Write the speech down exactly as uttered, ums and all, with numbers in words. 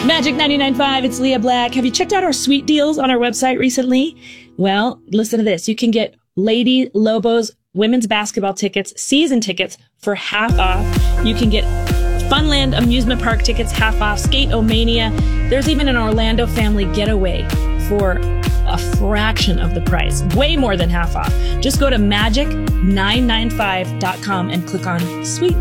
Magic ninety-nine point five, it's Leah Black. Have you checked out our sweet deals on our website recently? Well, listen to this. You can get Lady Lobos women's basketball tickets, season tickets for half off. You can get Funland amusement park tickets half off, Skate-O-Mania. There's even an Orlando family getaway for a fraction of the price, way more than half off. Just go to magic nine nine five dot com and click on Sweet